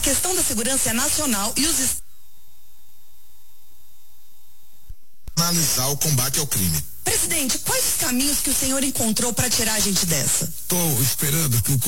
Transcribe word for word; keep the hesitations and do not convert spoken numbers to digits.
questão da segurança é nacional e os estados analisar o combate ao crime. Presidente, quais os caminhos que o senhor encontrou para tirar a gente dessa? Estou esperando que o